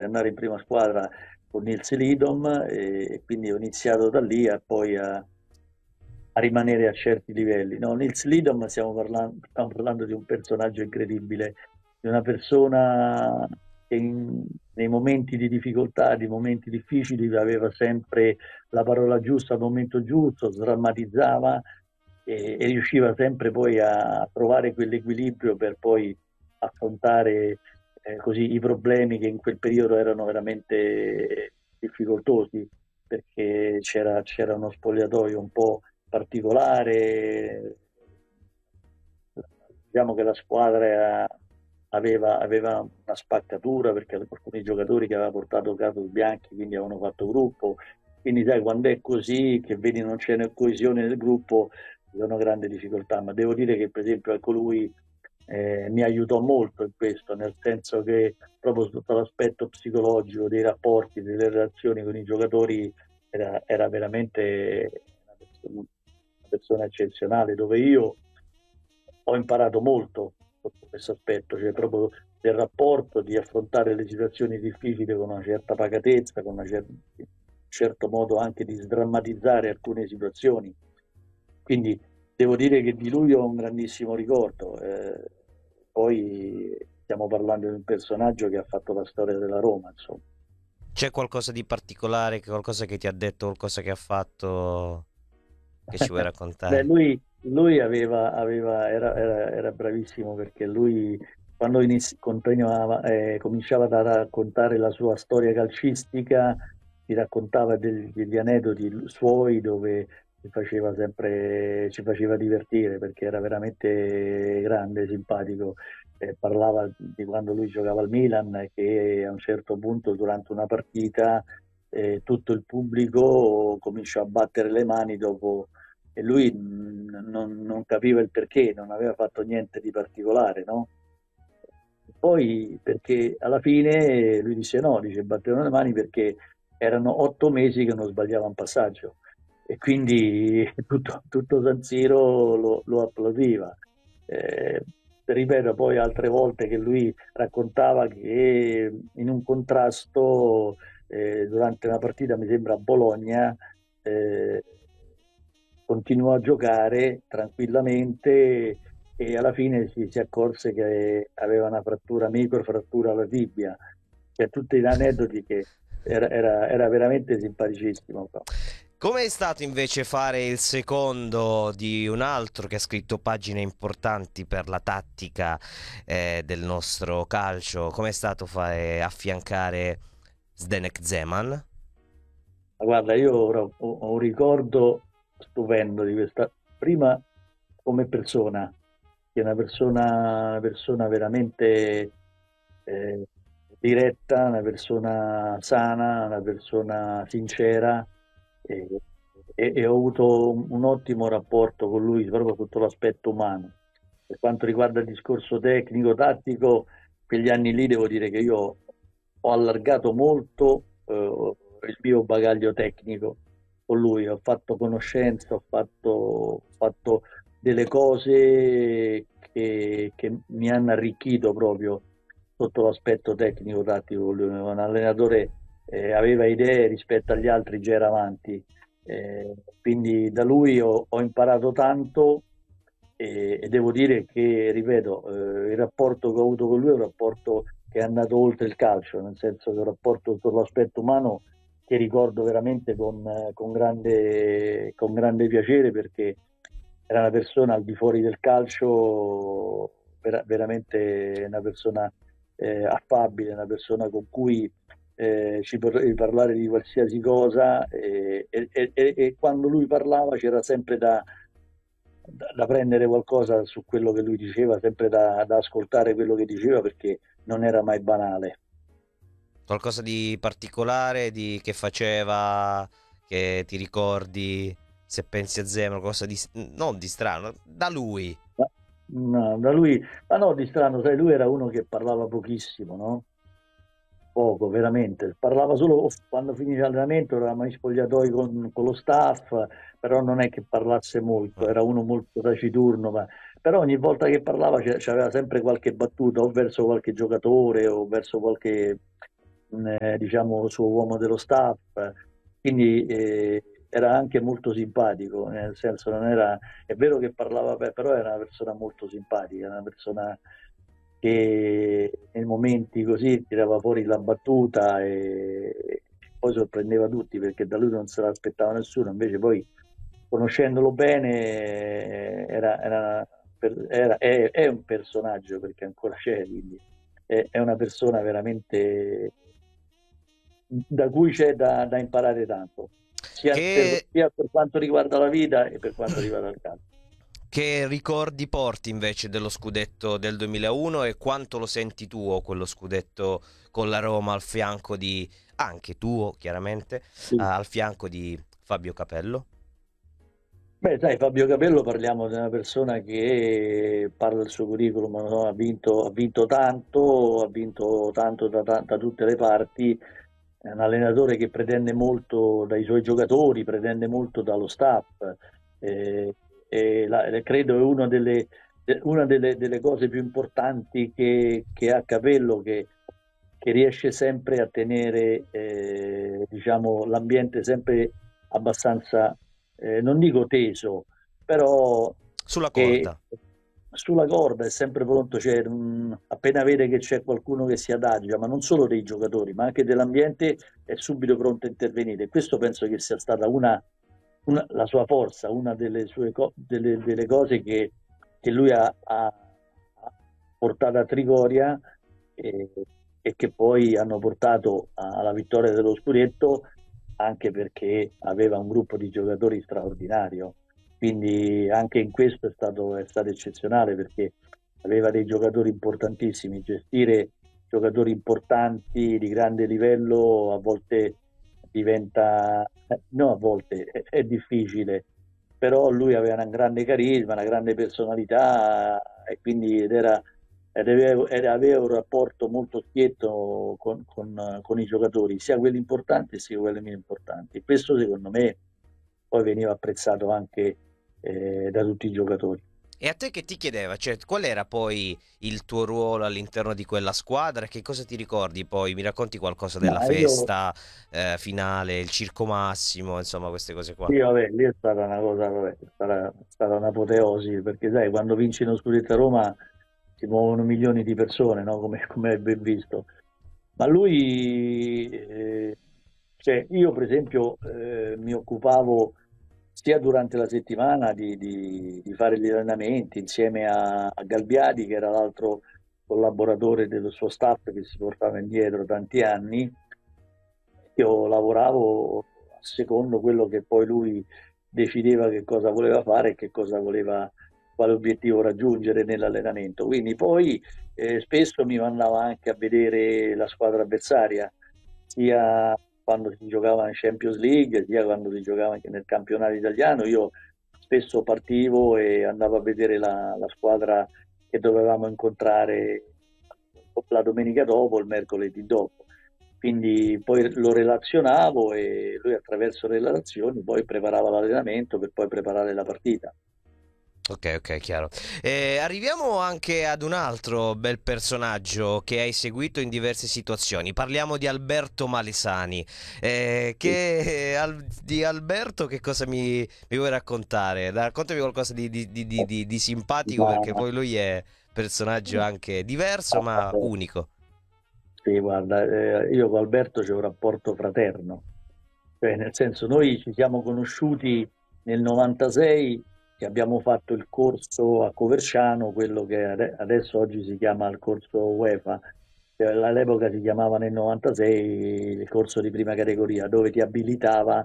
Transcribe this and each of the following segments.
andare in prima squadra con Nils Lidom e quindi ho iniziato da lì a poi a rimanere a certi livelli. No, Nils Lidom stiamo parlando di un personaggio incredibile, di una persona che nei momenti di difficoltà, di momenti difficili, aveva sempre la parola giusta al momento giusto, sdrammatizzava e riusciva sempre poi a trovare quell'equilibrio per poi affrontare così i problemi che in quel periodo erano veramente difficoltosi, perché c'era uno spogliatoio un po' particolare. Diciamo che la squadra aveva una spaccatura perché alcuni giocatori che aveva portato Carlos Bianchi, quindi avevano fatto gruppo. Quindi sai, quando è così, che vedi non c'è coesione nel gruppo, ci sono grandi difficoltà. Ma devo dire che per esempio ecco lui mi aiutò molto in questo, nel senso che proprio sotto l'aspetto psicologico dei rapporti, delle relazioni con i giocatori era veramente una persona eccezionale, dove io ho imparato molto sotto questo aspetto, cioè proprio del rapporto, di affrontare le situazioni difficili con una certa pacatezza, con un certo modo anche di sdrammatizzare alcune situazioni. Quindi devo dire che di lui ho un grandissimo ricordo. Poi stiamo parlando di un personaggio che ha fatto la storia della Roma, insomma. C'è qualcosa di particolare, qualcosa che ti ha detto, qualcosa che ha fatto che ci vuoi Beh, raccontare? era bravissimo perché lui quando cominciava a raccontare la sua storia calcistica, ti raccontava degli aneddoti suoi dove ci faceva divertire perché era veramente grande, simpatico. Parlava di quando lui giocava al Milan e che a un certo punto durante una partita tutto il pubblico cominciò a battere le mani dopo e lui non capiva il perché, non aveva fatto niente di particolare, no? Poi perché alla fine lui disse no, dice battevano le mani perché erano 8 mesi che non sbagliava un passaggio e quindi tutto San Siro lo applaudiva. Eh, ripeto poi altre volte che lui raccontava che in un contrasto durante una partita, mi sembra a Bologna, eh, continuò a giocare tranquillamente e alla fine si accorse che aveva una frattura, microfrattura alla tibia. Cioè, tutti gli aneddoti che era veramente simpaticissimo. Come è stato invece fare il secondo di un altro che ha scritto pagine importanti per la tattica del nostro calcio? Come è stato affiancare Zdenek Zeman? Ma guarda, io ora ho un ricordo stupendo di questa, prima come persona, che è una persona veramente eh, diretta, una persona sana, una persona sincera e, e ho avuto un ottimo rapporto con lui proprio sotto l'aspetto umano. Per quanto riguarda il discorso tecnico, tattico, quegli anni lì devo dire che io ho allargato molto il mio bagaglio tecnico con lui, ho fatto conoscenza, ho fatto delle cose che mi hanno arricchito proprio sotto l'aspetto tecnico-tattico. Lui era un allenatore aveva idee rispetto agli altri, già era avanti. Quindi da lui ho imparato tanto e devo dire che, ripeto, il rapporto che ho avuto con lui è un rapporto che è andato oltre il calcio, nel senso che è un rapporto sull'aspetto umano che ricordo veramente con grande piacere perché era una persona al di fuori del calcio, veramente una persona affabile, una persona con cui ci potevi parlare di qualsiasi cosa e quando lui parlava c'era sempre da prendere qualcosa su quello che lui diceva, sempre da ascoltare quello che diceva perché non era mai banale. Qualcosa di particolare che faceva, che ti ricordi, se pensi a Zeman, qualcosa di, non di strano, da lui. Ma, no, da lui, ma no, di strano, sai, lui era uno che parlava pochissimo, no? Poco, veramente. Parlava solo quando finiva l'allenamento, eravamo in spogliatoi con lo staff, però non è che parlasse molto, era uno molto taciturno, però ogni volta che parlava c'aveva sempre qualche battuta o verso qualche giocatore o verso qualche diciamo, suo uomo dello staff, quindi era anche molto simpatico, nel senso non era, è vero che parlava, però era una persona molto simpatica, una persona che nei momenti così tirava fuori la battuta e poi sorprendeva tutti perché da lui non se l'aspettava nessuno, invece poi conoscendolo bene è un personaggio perché ancora c'è, quindi è una persona veramente da cui c'è da imparare tanto, Che, sia per quanto riguarda la vita e per quanto riguarda il calcio. che ricordi porti invece dello scudetto del 2001 e quanto lo senti tuo quello scudetto con la Roma al fianco di, anche tuo chiaramente, Sì. al fianco di Fabio Capello? Beh, sai, Fabio Capello parliamo di una persona che parla del suo curriculum, no? Ha vinto tanto da tutte le parti, è un allenatore che pretende molto dai suoi giocatori, pretende molto dallo staff, eh, credo è una delle cose più importanti che ha Capello, che riesce sempre a tenere, diciamo, l'ambiente sempre abbastanza, non dico teso, però Sulla che corda. sulla corda è sempre pronto, cioè, appena vede che c'è qualcuno che si adagia, ma non solo dei giocatori, ma anche dell'ambiente, è subito pronto a intervenire. Questo penso che sia stata la sua forza, una delle cose che lui ha portato a Trigoria e, e che poi hanno portato alla vittoria dello scudetto anche perché aveva un gruppo di giocatori straordinario. Quindi anche in questo è stato eccezionale perché aveva dei giocatori importantissimi. Gestire giocatori importanti di grande livello a volte diventa, no, a volte è difficile, però lui aveva un grande carisma, una grande personalità e quindi aveva un rapporto molto schietto con i giocatori, sia quelli importanti sia quelli meno importanti. Questo secondo me poi veniva apprezzato anche da tutti i giocatori. E a te che ti chiedeva? Cioè, qual era poi il tuo ruolo all'interno di quella squadra? Che cosa ti ricordi poi? Mi racconti qualcosa Ma della festa finale, il Circo Massimo, insomma, queste cose qua. vabbè, lì è stata una cosa, vabbè, è stata un'apoteosi, perché sai, quando vinci lo scudetto a Roma si muovono milioni di persone, no? Come hai ben visto. Ma lui, cioè io per esempio mi occupavo sia durante la settimana di fare gli allenamenti insieme a Galbiadi, che era l'altro collaboratore del suo staff che si portava indietro tanti anni. Io lavoravo secondo quello che poi lui decideva che cosa voleva fare e quale obiettivo raggiungere nell'allenamento. Quindi poi spesso mi mandava anche a vedere la squadra avversaria, sia quando si giocava in Champions League, sia quando si giocava anche nel campionato italiano. Io spesso partivo e andavo a vedere la squadra che dovevamo incontrare la domenica dopo, il mercoledì dopo. Quindi poi lo relazionavo e lui attraverso le relazioni poi preparava l'allenamento per poi preparare la partita. Ok, ok, chiaro. Arriviamo anche ad un altro bel personaggio che hai seguito in diverse situazioni. Parliamo di Alberto Malesani. Sì. Di Alberto che cosa mi vuoi raccontare? Raccontami qualcosa di simpatico Ma perché poi lui è personaggio anche diverso ma unico. sì, guarda, io con Alberto c'è un rapporto fraterno, cioè nel senso noi ci siamo conosciuti nel 96 che abbiamo fatto il corso a Coverciano, quello che adesso oggi si chiama il corso UEFA, all'epoca si chiamava nel 96 il corso di prima categoria, dove ti abilitava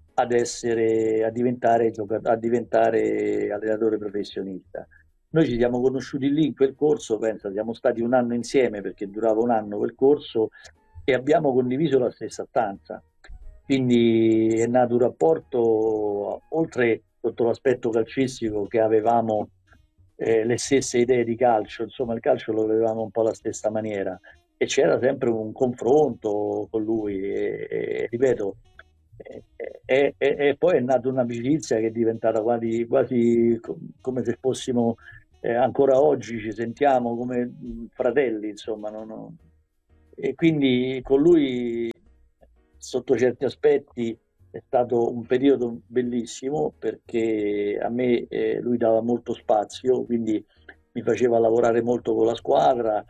a diventare allenatore professionista. Noi ci siamo conosciuti lì in quel corso, pensa, siamo stati un anno insieme perché durava un anno quel corso e abbiamo condiviso la stessa stanza. Quindi è nato un rapporto, oltre sotto l'aspetto calcistico, che avevamo le stesse idee di calcio, insomma il calcio lo vedevamo un po' alla stessa maniera e c'era sempre un confronto con lui e ripeto, e poi è nata un'amicizia che è diventata quasi come se fossimo ancora oggi ci sentiamo come fratelli, insomma, e quindi con lui, sotto certi aspetti, è stato un periodo bellissimo perché a me lui dava molto spazio, quindi mi faceva lavorare molto con la squadra,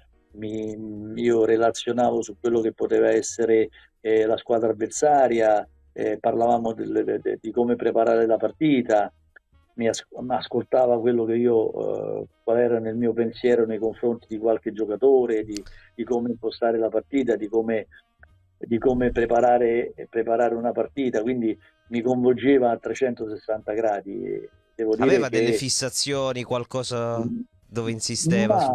io relazionavo su quello che poteva essere la squadra avversaria, parlavamo di come preparare la partita, mi ascoltava quello che io, qual era nel mio pensiero nei confronti di qualche giocatore, di come impostare la partita, di come preparare una partita, quindi mi coinvolgeva a 360 gradi. E devo dire Aveva delle che fissazioni, qualcosa dove insisteva ma, su...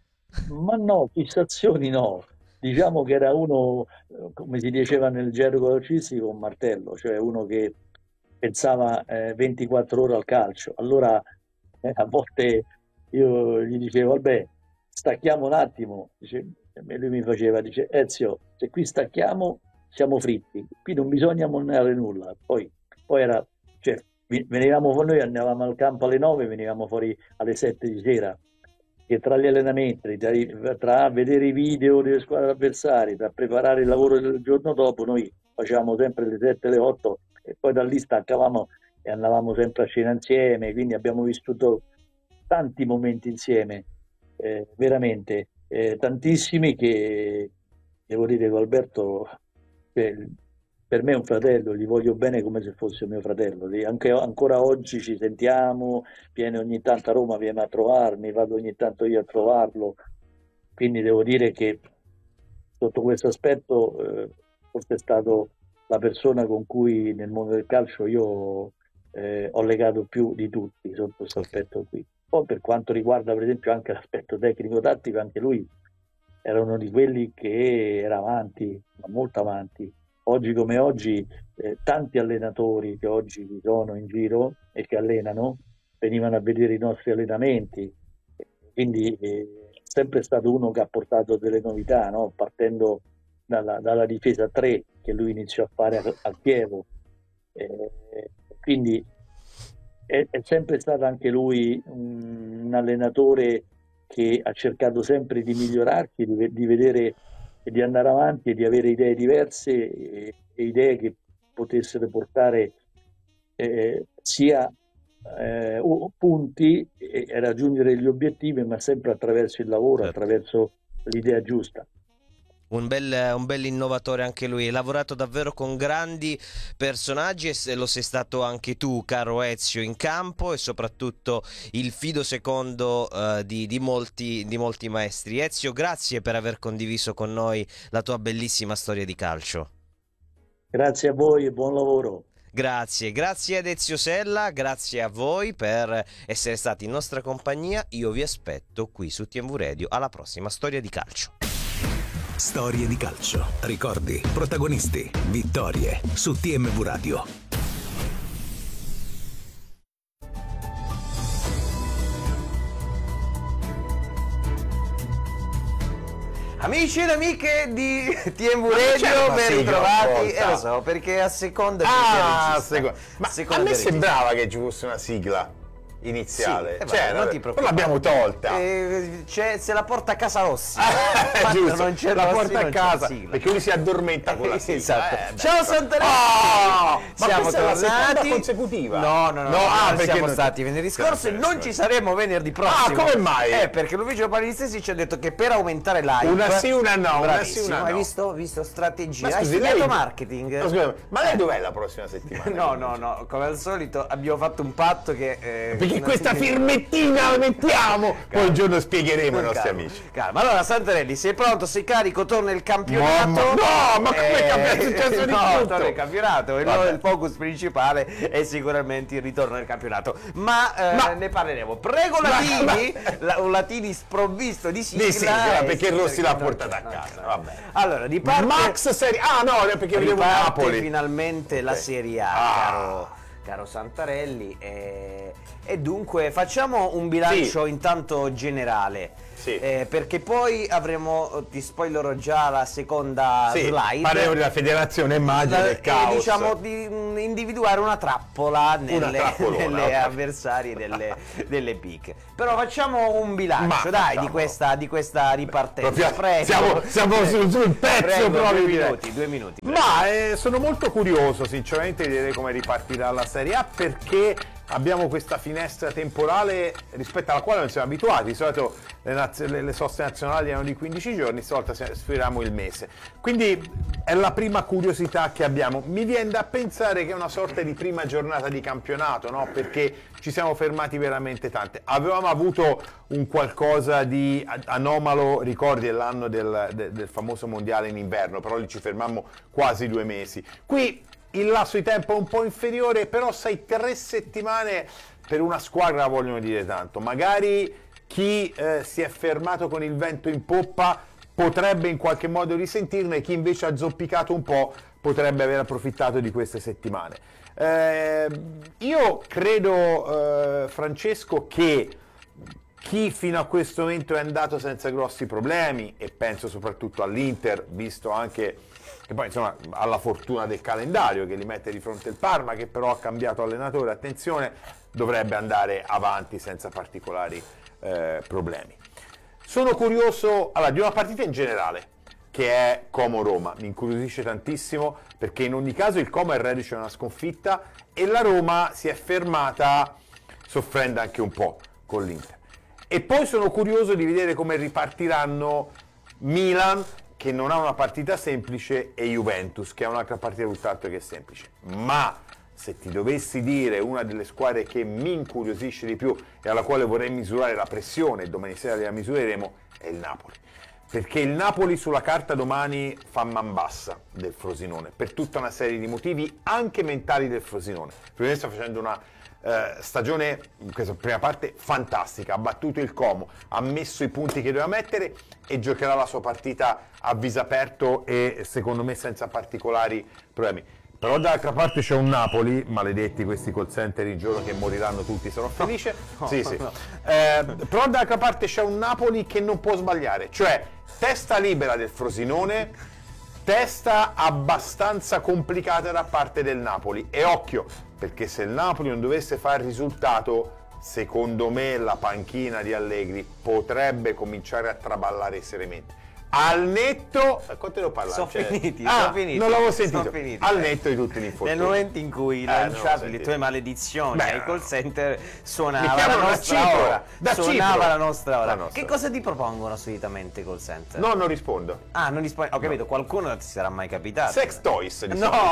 ma no, fissazioni no. Diciamo che era uno, come si diceva nel gergo calcistico, un martello, cioè uno che pensava 24 ore al calcio. Allora a volte io gli dicevo, vabbè, stacchiamo un attimo. E lui mi faceva, dice, Ezio, se qui stacchiamo siamo fritti, qui non bisogna mollare nulla. Poi era, cioè, venivamo con noi, andavamo al campo alle 9, venivamo fuori alle 7 di sera, che tra gli allenamenti, tra vedere i video delle squadre avversarie, tra preparare il lavoro del giorno dopo, noi facevamo sempre le 7 alle 8 e poi da lì staccavamo e andavamo sempre a cena insieme, quindi abbiamo vissuto tanti momenti insieme, veramente tantissimi, che devo dire che Alberto, cioè, per me è un fratello, gli voglio bene come se fosse mio fratello. Ancora oggi ci sentiamo, viene ogni tanto a Roma, viene a trovarmi, vado ogni tanto io a trovarlo, quindi devo dire che sotto questo aspetto forse è stato la persona con cui nel mondo del calcio io ho legato più di tutti sotto questo aspetto qui. Poi per quanto riguarda per esempio anche l'aspetto tecnico-tattico, anche lui era uno di quelli che era avanti, ma molto avanti. Oggi come oggi, tanti allenatori che oggi sono in giro e che allenano venivano a vedere i nostri allenamenti, quindi è sempre stato uno che ha portato delle novità, no? Partendo dalla difesa 3 che lui iniziò a fare a Chievo. Quindi è sempre stato anche lui un allenatore che ha cercato sempre di migliorarsi, di vedere e di andare avanti e di avere idee diverse e idee che potessero portare sia punti e raggiungere gli obiettivi, ma sempre attraverso il lavoro, Certo. attraverso l'idea giusta. Un bel innovatore anche lui, ha lavorato davvero con grandi personaggi e lo sei stato anche tu, caro Ezio, in campo, e soprattutto il fido secondo di molti maestri. Ezio, grazie per aver condiviso con noi la tua bellissima storia di calcio. Grazie a voi e buon lavoro. Grazie ad Ezio Sella, grazie a voi per essere stati in nostra compagnia. Io vi aspetto qui su TMV Radio alla prossima storia di calcio. Storie di calcio, ricordi, protagonisti, vittorie su TMV Radio. Amici ed amiche di TMV Radio, ben ritrovati. Lo so, perché a seconda a me sembrava che ci fosse una sigla iniziale, sì, non ti preoccupare, poi l'abbiamo tolta. Se la porta a casa Rossi, giusto, non c'è la Rossi, porta a non casa c'è sigla. perché lui si addormenta con la sigla. Esatto. Ciao Santarelli, siamo tornati. La seconda consecutiva? No, perché siamo stati venerdì scorso e non ci saremo venerdì prossimo. Come mai? Perché l'ufficio palestinesi ci ha detto che per aumentare l'hype, una sì, una no, bravissimo, una sì, una no. Hai visto strategia, Ma hai scusi, studiato lei... marketing. Scusa, ma lei dov'è la prossima settimana? No, come al solito abbiamo fatto un patto che perché questa firmettina la mettiamo, poi un giorno spiegheremo ai nostri amici. Calma. Allora Santarelli, sei pronto? Sei carico? Torna il campionato? No, ma come è successo di tutto? Torna il campionato, il focus principale è sicuramente il ritorno del campionato, ma ne parleremo. Prego Latini, un Latini sprovvisto di sigla, perché Rossi l'ha portata a casa. Vabbè. Allora, di parte Max Serie A, perché vedevo Napoli. Finalmente la Serie A, caro Santarelli, e dunque facciamo un bilancio intanto generale. Sì. Perché poi avremo, ti spoilerò già la seconda slide. Parliamo della federazione magica del caos. Diciamo di individuare una trappola nelle okay. avversarie delle piche. Però facciamo un bilancio, di questa ripartenza. Prego. Siamo sul pezzo. Prego, 2 minuti. Ma sono molto curioso sinceramente di vedere come ripartirà la Serie A, perché abbiamo questa finestra temporale rispetto alla quale non siamo abituati. Di solito le soste nazionali erano di 15 giorni, stavolta sforiamo il mese. Quindi è la prima curiosità che abbiamo. Mi viene da pensare che è una sorta di prima giornata di campionato, no? Perché ci siamo fermati veramente tante. Avevamo avuto un qualcosa di anomalo, ricordi, l'anno del famoso mondiale in inverno, però lì ci fermammo quasi 2 mesi. Qui il lasso di tempo è un po' inferiore, però sai, 3 settimane per una squadra vogliono dire tanto. Magari chi si è fermato con il vento in poppa potrebbe in qualche modo risentirne, chi invece ha zoppicato un po' potrebbe aver approfittato di queste settimane. Io credo, Francesco, che chi fino a questo momento è andato senza grossi problemi, e penso soprattutto all'Inter, visto anche che poi insomma ha la fortuna del calendario che li mette di fronte il Parma, che però ha cambiato allenatore, attenzione, dovrebbe andare avanti senza particolari problemi. Sono curioso di una partita in generale, che è Como-Roma. Mi incuriosisce tantissimo, perché in ogni caso il Como è reduce da una sconfitta e la Roma si è fermata soffrendo anche un po' con l'Inter. E poi sono curioso di vedere come ripartiranno Milan, che non ha una partita semplice, e Juventus, che ha un'altra partita tutt'altro che semplice. Ma se ti dovessi dire una delle squadre che mi incuriosisce di più e alla quale vorrei misurare la pressione, domani sera la misureremo, è il Napoli. Perché il Napoli sulla carta domani fa man bassa del Frosinone, per tutta una serie di motivi anche mentali del Frosinone. Il Frosinone sta facendo una stagione, in questa prima parte, fantastica, ha battuto il Como, ha messo i punti che doveva mettere e giocherà la sua partita a viso aperto e secondo me senza particolari problemi. Però dall'altra parte c'è un Napoli, maledetti questi call center il giorno che moriranno tutti, sarò felice. Però dall'altra parte c'è un Napoli che non può sbagliare, cioè testa libera del Frosinone, testa abbastanza complicata da parte del Napoli, e occhio, perché se il Napoli non dovesse fare risultato, secondo me la panchina di Allegri potrebbe cominciare a traballare seriamente. Al netto, quanto devo parlare? Sono finiti. Non l'avevo sentito. Al netto di tutti gli infortuni. Nel momento in cui lanciavi le tue maledizioni ai call center, suonava la nostra ora. Che cosa ti propongono solitamente i call center? No, non rispondo. Non rispondi. Ho capito, qualcuno non ti sarà mai capitato. Sex toys.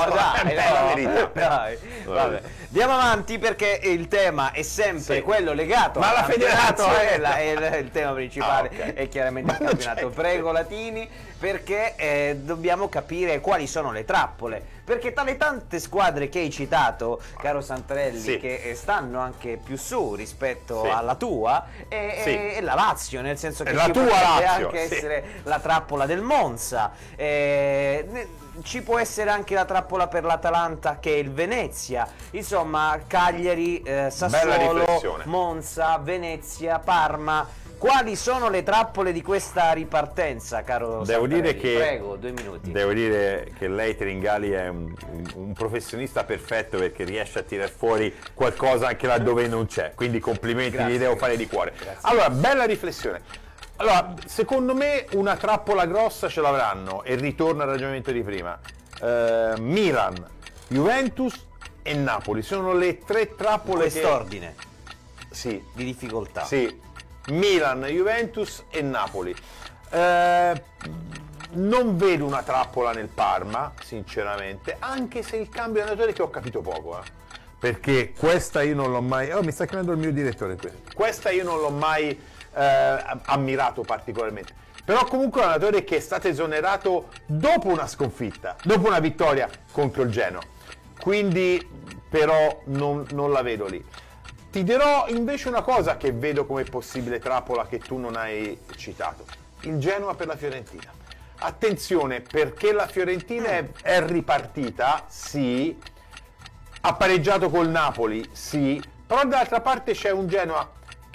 Dai. Vabbè. Andiamo avanti, perché il tema è sempre quello legato alla federazione. È il tema principale, è chiaramente il campionato. Prego, perché dobbiamo capire quali sono le trappole, perché tra le tante squadre che hai citato, caro Santarelli, che stanno anche più su rispetto alla tua, è la Lazio, nel senso che ci potrebbe anche essere la trappola del Monza, ci può essere anche la trappola per l'Atalanta, che è il Venezia, insomma Cagliari, Sassuolo, Monza, Venezia, Parma. Quali sono le trappole di questa ripartenza, caro Santarelli? Prego, 2 minuti. Devo dire che lei, Tringali, è un professionista perfetto, perché riesce a tirare fuori qualcosa anche laddove non c'è, quindi complimenti, gli devo fare di cuore. Grazie. Allora, bella riflessione. Allora, secondo me una trappola grossa ce l'avranno, e ritorno al ragionamento di prima. Milan, Juventus e Napoli sono le 3 trappole. Quest'ordine di difficoltà. Milan, Juventus e Napoli. Non vedo una trappola nel Parma, sinceramente, anche se il cambio di allenatore, che ho capito poco, perché questa io non l'ho mai... mi sta chiamando il mio direttore qui. Questa io non l'ho mai ammirato particolarmente. Però comunque è un allenatore che è stato esonerato dopo una sconfitta, dopo una vittoria contro il Genoa. Quindi però non la vedo lì. Ti dirò invece una cosa che vedo come possibile trappola, che tu non hai citato: il Genoa per la Fiorentina. Attenzione, perché la Fiorentina è ripartita, ha pareggiato col Napoli, però dall'altra parte c'è un Genoa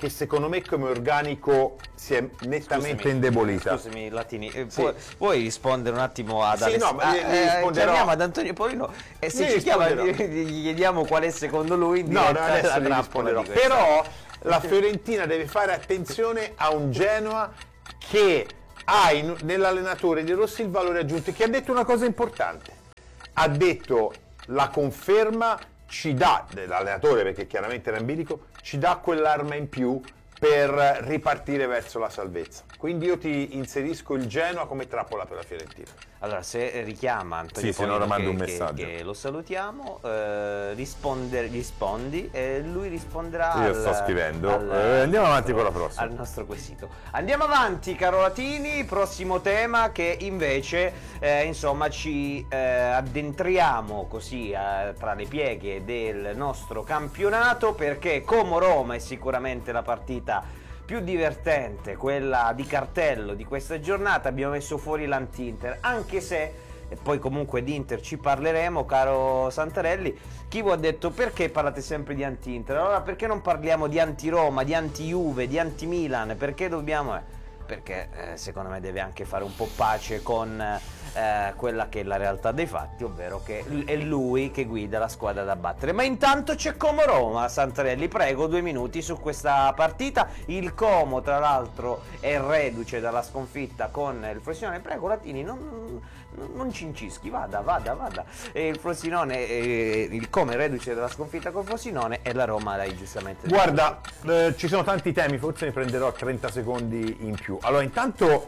che secondo me come organico si è nettamente indebolita. Scusami Latini, Sì. puoi rispondere un attimo ad Sì, Alessandro? no, ma gli risponderò. Chiamiamo ad Antonio Polino e se Gli ci chiama risponderò. gli chiediamo qual è secondo lui in No, diretta adesso la gli trappola risponderò. di questa. Però la Fiorentina deve fare attenzione a un Genoa che ha nell'allenatore di Rossi il valore aggiunto, che ha detto una cosa importante. Ha detto la conferma ci dà, dell'allenatore perché chiaramente era in bilico, ci dà quell'arma in più per ripartire verso la salvezza. Quindi io ti inserisco il Genoa come trappola per la Fiorentina. Allora, se richiama Antonio Sì, se no Polino, mando un che messaggio. che lo salutiamo, rispondi e lui risponderà Io sto scrivendo. Andiamo avanti con la prossima. al nostro quesito. Andiamo avanti, caro Latini, prossimo tema che invece insomma ci addentriamo così tra le pieghe del nostro campionato, perché Como Roma è sicuramente la partita più divertente, quella di cartello di questa giornata. Abbiamo messo fuori l'Antinter, anche se, e poi comunque di Inter ci parleremo, caro Santarelli. Chivo ha detto: perché parlate sempre di anti-Inter? Allora perché non parliamo di anti-Roma, di anti-Juve, di anti-Milan? Perché dobbiamo... perché secondo me deve anche fare un po' pace con quella che è la realtà dei fatti, ovvero che è lui che guida la squadra da battere. Ma intanto c'è Como Roma. Santarelli, prego, 2 minuti su questa partita. Il Como tra l'altro è reduce dalla sconfitta con il Frosinone. Prego Latini, non cincischi, vada. E il Frosinone, il Como è reduce dalla sconfitta col Frosinone e la Roma l'hai giustamente detto. Guarda, ci sono tanti temi, forse ne prenderò 30 secondi in più. Allora, intanto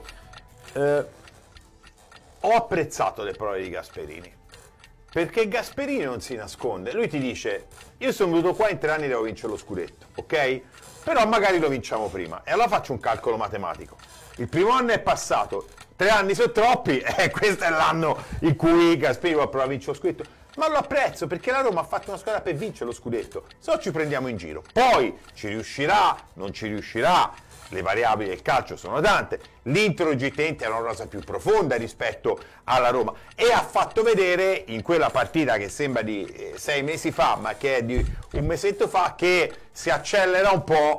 ho apprezzato le parole di Gasperini, perché Gasperini non si nasconde. Lui ti dice: io sono venuto qua in 3 anni e devo vincere lo scudetto, ok? Però magari lo vinciamo prima. E allora faccio un calcolo matematico. Il primo anno è passato, 3 anni sono troppi, e questo è l'anno in cui Gasperini va a provare a vincere lo scudetto. Ma lo apprezzo, perché la Roma ha fatto una squadra per vincere lo scudetto, se no ci prendiamo in giro. Poi ci riuscirà, non ci riuscirà, le variabili del calcio sono tante. L'Inter oggettivamente è una rosa più profonda rispetto alla Roma, e ha fatto vedere in quella partita che sembra di 6 mesi fa, ma che è di un mesetto fa, che si accelera un po'.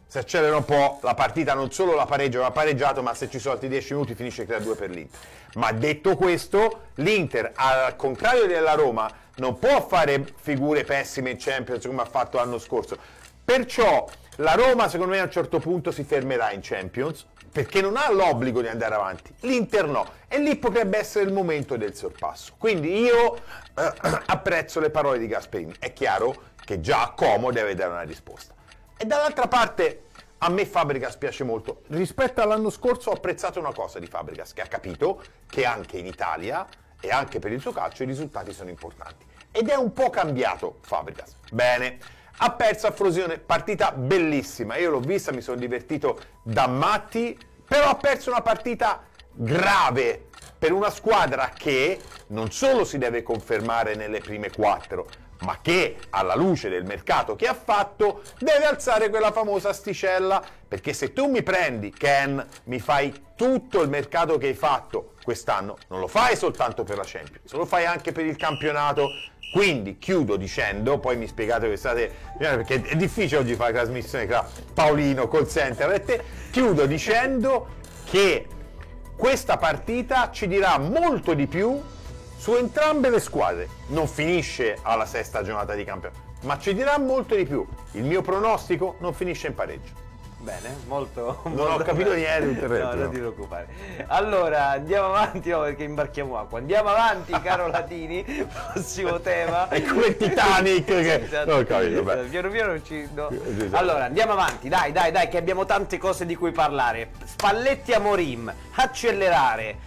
La partita, non solo la pareggio, ha pareggiato, ma se ci sono altri 10 minuti finisce 3-2 per l'Inter. Ma detto questo, l'Inter, al contrario della Roma, non può fare figure pessime in Champions come ha fatto l'anno scorso. Perciò la Roma, secondo me, a un certo punto si fermerà in Champions, perché non ha l'obbligo di andare avanti. L'Inter no, e lì potrebbe essere il momento del sorpasso. Quindi io apprezzo le parole di Gasperini. È chiaro che già a Como deve dare una risposta. E dall'altra parte a me Fabregas piace molto. Rispetto all'anno scorso ho apprezzato una cosa di Fabregas, che ha capito che anche in Italia e anche per il suo calcio i risultati sono importanti. Ed è un po' cambiato Fabregas. Bene, ha perso a Frosinone, partita bellissima. Io l'ho vista, mi sono divertito da matti, però ha perso una partita grave per una squadra che non solo si deve confermare nelle prime 4, ma che alla luce del mercato che ha fatto deve alzare quella famosa asticella, perché se tu mi prendi, Ken, mi fai tutto il mercato che hai fatto quest'anno, non lo fai soltanto per la Champions, lo fai anche per il campionato. Quindi chiudo dicendo, poi mi spiegate che state, perché è difficile oggi fare la trasmissione tra Paolino, call center e te, chiudo dicendo che questa partita ci dirà molto di più su entrambe le squadre. Non finisce alla 6ª giornata di campionato, ma ci dirà molto di più. Il mio pronostico non finisce in pareggio. Bene, molto... Non ho capito niente di tutto il resto. No, non ti preoccupare. Allora, andiamo avanti, perché imbarchiamo acqua. Andiamo avanti, caro Latini. Prossimo tema. È come il Titanic che... Esatto. Non ho capito, beh. Piano piano ci... no. Esatto. Allora, andiamo avanti, dai, che abbiamo tante cose di cui parlare. Spalletti a Morim, accelerare.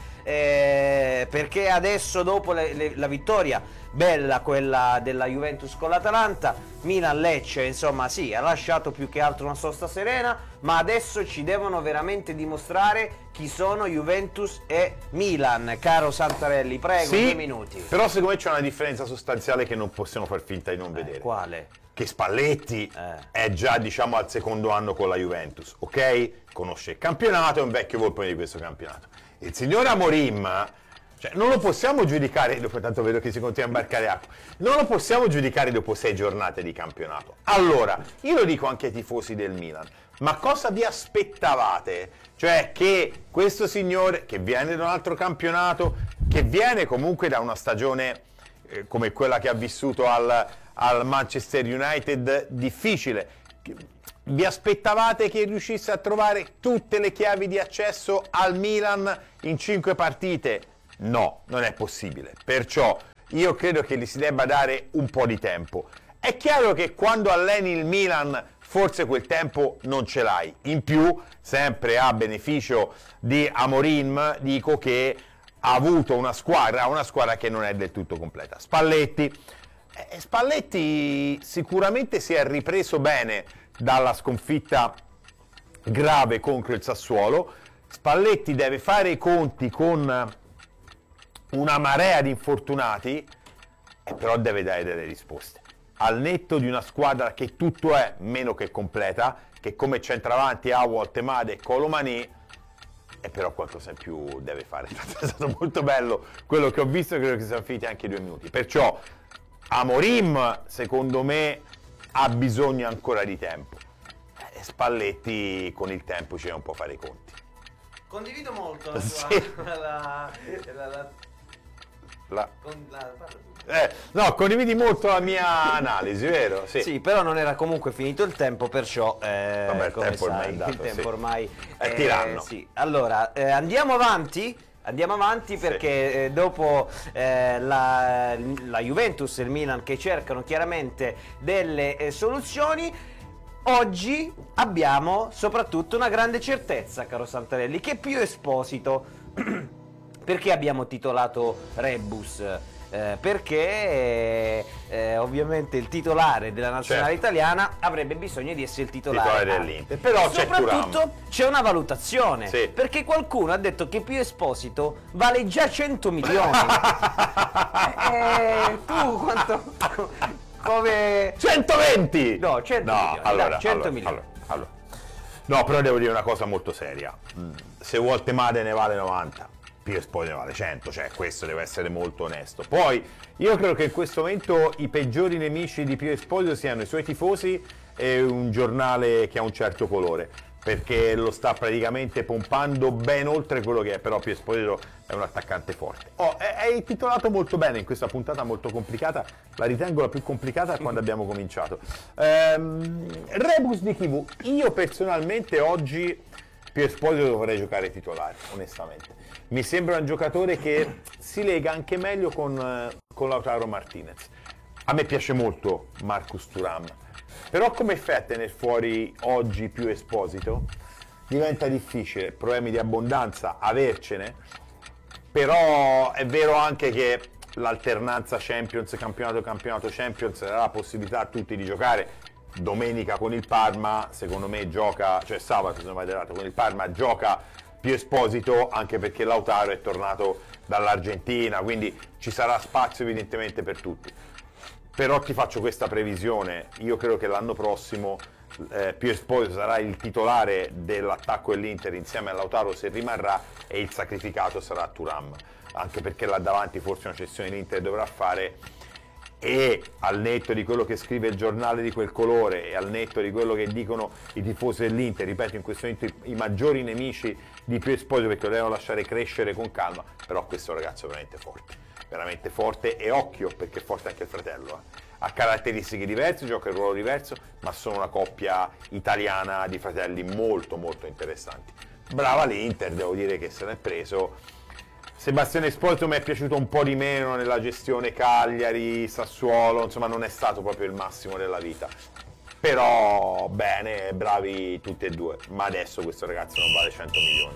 Perché adesso, dopo la vittoria bella, quella della Juventus con l'Atalanta, Milan-Lecce, insomma sì, ha lasciato più che altro una sosta serena, ma adesso ci devono veramente dimostrare chi sono Juventus e Milan. Caro Santarelli, prego, Sì, 2 minuti. però secondo me c'è una differenza sostanziale che non possiamo far finta di non vedere. Quale? Che Spalletti è già, diciamo, al 2° anno con la Juventus, ok? Conosce il campionato, è un vecchio volpone di questo campionato. Il signor Amorim Cioè, non lo possiamo giudicare, dopo tanto vedo che si continua a imbarcare acqua, non lo possiamo giudicare dopo 6 giornate di campionato. Allora, io lo dico anche ai tifosi del Milan, ma cosa vi aspettavate? Cioè che questo signore che viene da un altro campionato, che viene comunque da una stagione come quella che ha vissuto al Manchester United difficile, vi aspettavate che riuscisse a trovare tutte le chiavi di accesso al Milan in 5 partite? No, non è possibile. Perciò io credo che gli si debba dare un po' di tempo. È chiaro che quando alleni il Milan forse quel tempo non ce l'hai. In più, sempre a beneficio di Amorim, dico che ha avuto una squadra che non è del tutto completa. Spalletti sicuramente si è ripreso bene dalla sconfitta grave contro il Sassuolo. Spalletti deve fare i conti con una marea di infortunati, però deve dare delle risposte. Al netto di una squadra che tutto è meno che completa, che come centravanti ha Temade e Colomani, e però qualcosa in più deve fare. È stato molto bello quello che ho visto, e credo che siano finiti anche 2 minuti. Perciò Amorim, secondo me, ha bisogno ancora di tempo. Spalletti con il tempo ci deve un po' fare i conti. Condivido molto la tua... Sì. No, condividi molto la mia analisi, vero? Sì, però non era comunque finito il tempo, perciò vabbè, il tempo ormai è andato, il tempo sì. ormai È tiranno. sì. Allora, andiamo avanti perché dopo la Juventus e il Milan che cercano chiaramente delle soluzioni, oggi abbiamo soprattutto una grande certezza, caro Santarelli, che Pio Esposito. Perché abbiamo titolato Rebus? Perché ovviamente il titolare della nazionale italiana avrebbe bisogno di essere il titolare dell'Inter. Però soprattutto c'è una valutazione, sì. perché qualcuno ha detto che Pio Esposito vale già 100 milioni. Tu quanto... come... 120! No, 100 milioni. Allora, 100 milioni. allora. No, però devo dire una cosa molto seria. Se Temade ne vale 90, Pio Esposito ne vale 100, cioè questo deve essere molto onesto. Poi io credo che in questo momento i peggiori nemici di Pio Esposito siano i suoi tifosi e un giornale che ha un certo colore, perché lo sta praticamente pompando ben oltre quello che è. Però Pio Esposito è un attaccante forte. È titolato molto bene in questa puntata molto complicata, la ritengo la più complicata quando abbiamo cominciato. Rebus di Kivu, io personalmente oggi Pio Esposito dovrei giocare titolare, onestamente. Mi sembra un giocatore che si lega anche meglio con Lautaro Martinez. A me piace molto Marcus Thuram, però come fai a tenere fuori oggi Pio Esposito? Diventa difficile, problemi di abbondanza avercene, però è vero anche che l'alternanza Champions, campionato Champions darà la possibilità a tutti di giocare. Domenica con il Parma, secondo me gioca, cioè sabato se non vado errato, con il Parma gioca Pio Esposito, anche perché Lautaro è tornato dall'Argentina, quindi ci sarà spazio evidentemente per tutti. Però ti faccio questa previsione, io credo che l'anno prossimo Pio Esposito sarà il titolare dell'attacco dell'Inter insieme a Lautaro se rimarrà, e il sacrificato sarà Thuram, anche perché là davanti forse una cessione l'Inter dovrà fare. E al netto di quello che scrive il giornale di quel colore e al netto di quello che dicono i tifosi dell'Inter, ripeto, in questo momento i maggiori nemici di Pio Esposito, perché lo devono lasciare crescere con calma, però questo ragazzo è veramente forte, e occhio perché è forte anche il fratello. Ha caratteristiche diverse, gioca in ruolo diverso, ma sono una coppia italiana di fratelli molto molto interessanti. Brava l'Inter, devo dire che se l'è preso. Sebastiano Esposito mi è piaciuto un po' di meno nella gestione Cagliari, Sassuolo, insomma non è stato proprio il massimo della vita. Però bene, bravi tutti e due, ma adesso questo ragazzo non vale 100 milioni.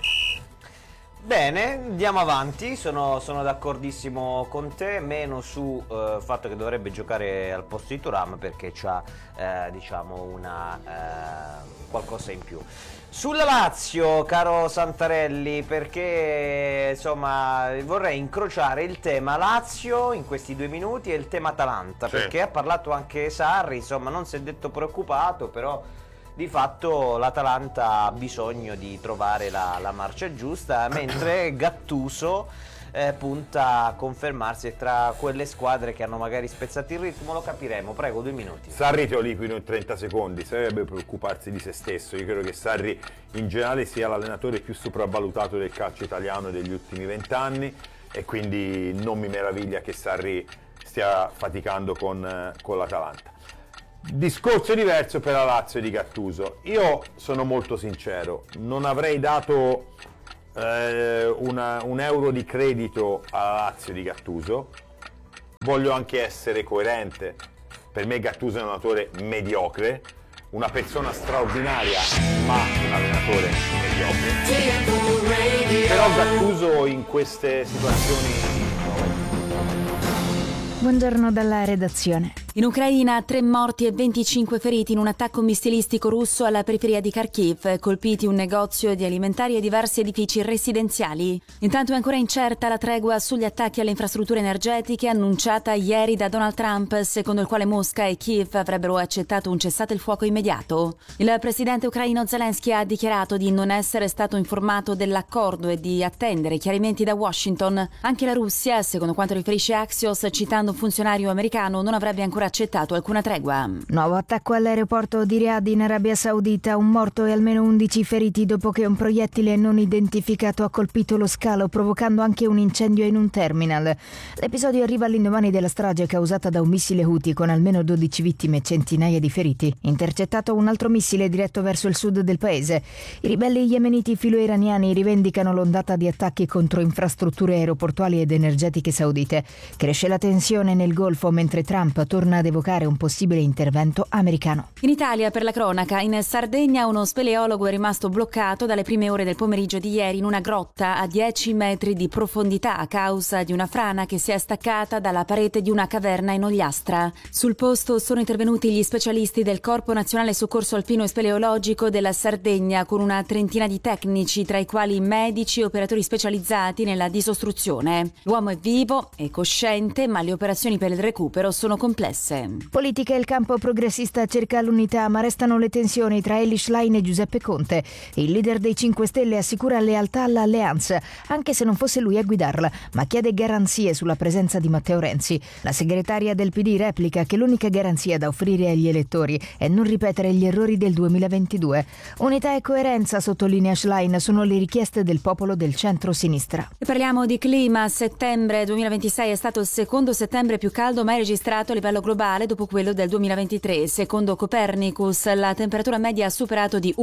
Bene, andiamo avanti, sono d'accordissimo con te, meno su fatto che dovrebbe giocare al posto di Thuram, perché c'ha diciamo qualcosa in più. Sulla Lazio, caro Santarelli, perché insomma vorrei incrociare il tema Lazio in questi 2 minuti e il tema Atalanta, sì. Perché ha parlato anche Sarri, insomma non si è detto preoccupato, però di fatto l'Atalanta ha bisogno di trovare la marcia giusta, mentre Gattuso punta a confermarsi tra quelle squadre che hanno magari spezzato il ritmo. Lo capiremo. Prego, 2 minuti. Sarri te lo liquido in 30 secondi, sarebbe preoccuparsi di se stesso. Io credo che Sarri in generale sia l'allenatore più sopravvalutato del calcio italiano degli ultimi 20 anni e quindi non mi meraviglia che Sarri stia faticando con l'Atalanta. Discorso diverso per la Lazio di Gattuso. Io sono molto sincero, non avrei dato un euro di credito alla Lazio di Gattuso. Voglio anche essere coerente. Per me Gattuso è un allenatore mediocre, una persona straordinaria, ma un allenatore mediocre. Però Gattuso in queste situazioni... Buongiorno dalla redazione. In Ucraina 3 morti e 25 feriti in un attacco missilistico russo alla periferia di Kharkiv, colpiti un negozio di alimentari e diversi edifici residenziali. Intanto è ancora incerta la tregua sugli attacchi alle infrastrutture energetiche annunciata ieri da Donald Trump, secondo il quale Mosca e Kiev avrebbero accettato un cessate il fuoco immediato. Il presidente ucraino Zelensky ha dichiarato di non essere stato informato dell'accordo e di attendere chiarimenti da Washington. Anche la Russia, secondo quanto riferisce Axios, citando un funzionario americano, non avrebbe ancora accettato alcuna tregua. Nuovo attacco all'aeroporto di Riyadh in Arabia Saudita, un morto e almeno 11 feriti dopo che un proiettile non identificato ha colpito lo scalo, provocando anche un incendio in un terminal. L'episodio arriva all'indomani della strage causata da un missile Houthi con almeno 12 vittime e centinaia di feriti. Intercettato un altro missile diretto verso il sud del paese. I ribelli yemeniti filo-iraniani rivendicano l'ondata di attacchi contro infrastrutture aeroportuali ed energetiche saudite. Cresce la tensione nel Golfo mentre Trump torna ad evocare un possibile intervento americano. In Italia, per la cronaca, in Sardegna uno speleologo è rimasto bloccato dalle prime ore del pomeriggio di ieri in una grotta a 10 metri di profondità a causa di una frana che si è staccata dalla parete di una caverna in Ogliastra. Sul posto sono intervenuti gli specialisti del Corpo Nazionale Soccorso Alpino e Speleologico della Sardegna con una trentina di tecnici, tra i quali medici e operatori specializzati nella disostruzione. L'uomo è vivo e cosciente, ma le operazioni per il recupero sono complesse. Politica e il campo progressista cerca l'unità, ma restano le tensioni tra Elly Schlein e Giuseppe Conte. Il leader dei 5 Stelle assicura lealtà all'alleanza, anche se non fosse lui a guidarla, ma chiede garanzie sulla presenza di Matteo Renzi. La segretaria del PD replica che l'unica garanzia da offrire agli elettori è non ripetere gli errori del 2022. Unità e coerenza, sottolinea Schlein, sono le richieste del popolo del centro-sinistra. E parliamo di clima. Settembre 2026 è stato il secondo settembre più caldo mai registrato a livello globale dopo quello del 2023. Secondo Copernicus, la temperatura media ha superato di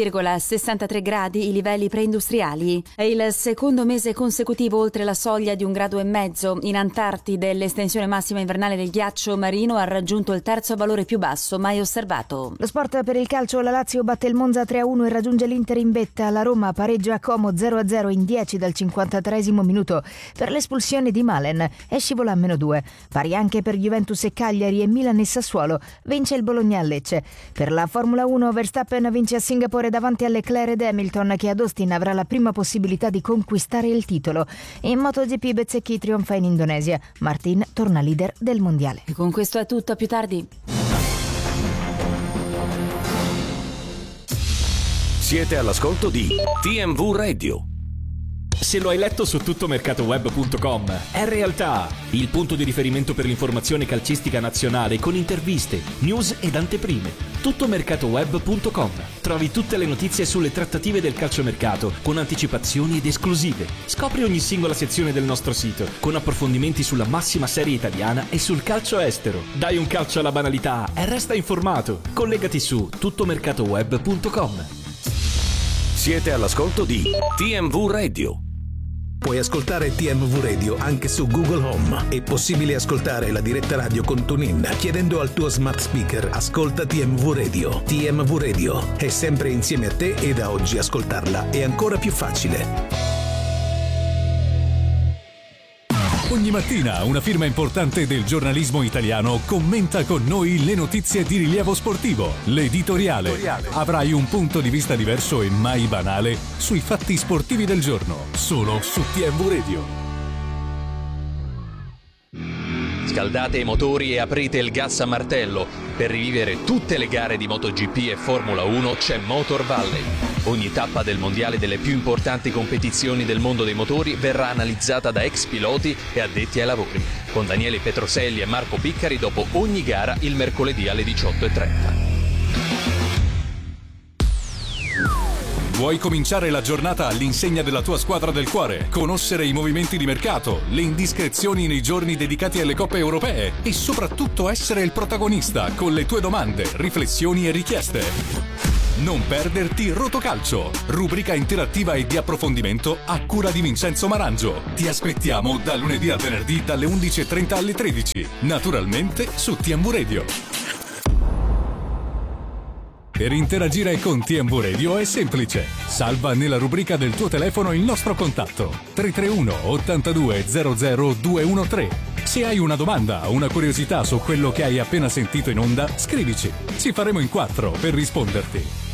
1,63 gradi i livelli preindustriali. È il secondo mese consecutivo oltre la soglia di 1,5 gradi. In Antartide l'estensione massima invernale del ghiaccio marino ha raggiunto il terzo valore più basso mai osservato. Lo sport per il calcio, la Lazio batte il Monza 3-1 e raggiunge l'Inter in vetta. La Roma pareggia a Como 0-0 in 10 dal 53esimo minuto per l'espulsione di Malen e scivola a -2. Pari anche per Juventus e Cagliari e Milan e Sassuolo. Vince il Bologna a Lecce. Per la Formula 1 Verstappen vince a Singapore davanti a Leclerc ed Hamilton, che ad Austin avrà la prima possibilità di conquistare il titolo. In MotoGP Bezzecchi trionfa in Indonesia. Martin torna leader del mondiale. E con questo è tutto, a più tardi. Siete all'ascolto di TMV Radio. Se lo hai letto su tuttomercatoweb.com, è realtà, il punto di riferimento per l'informazione calcistica nazionale con interviste, news ed anteprime. Tuttomercatoweb.com. Trovi tutte le notizie sulle trattative del calciomercato con anticipazioni ed esclusive. Scopri ogni singola sezione del nostro sito con approfondimenti sulla massima serie italiana e sul calcio estero. Dai un calcio alla banalità e resta informato. Collegati su tuttomercatoweb.com. Siete all'ascolto di TMV Radio. Puoi ascoltare TMV Radio anche su Google Home. È possibile ascoltare la diretta radio con TuneIn chiedendo al tuo smart speaker "Ascolta TMV Radio". TMV Radio è sempre insieme a te e da oggi ascoltarla è ancora più facile. Ogni mattina una firma importante del giornalismo italiano commenta con noi le notizie di rilievo sportivo. L'editoriale. Avrai un punto di vista diverso e mai banale sui fatti sportivi del giorno, solo su TMV Radio. Scaldate i motori e aprite il gas a martello. Per rivivere tutte le gare di MotoGP e Formula 1 c'è Motor Valley. Ogni tappa del mondiale delle più importanti competizioni del mondo dei motori verrà analizzata da ex piloti e addetti ai lavori, con Daniele Petroselli e Marco Piccari dopo ogni gara il mercoledì alle 18:30. Vuoi cominciare la giornata all'insegna della tua squadra del cuore? Conoscere i movimenti di mercato, le indiscrezioni nei giorni dedicati alle coppe europee e soprattutto essere il protagonista con le tue domande, riflessioni e richieste. Non perderti Rotocalcio, rubrica interattiva e di approfondimento a cura di Vincenzo Marangio. Ti aspettiamo da lunedì a venerdì dalle 11:30 alle 13, naturalmente su TMV Radio. Per interagire con TMV Radio è semplice. Salva nella rubrica del tuo telefono il nostro contatto 331 82 00 213. Se hai una domanda o una curiosità su quello che hai appena sentito in onda, scrivici. Ci faremo in 4 per risponderti.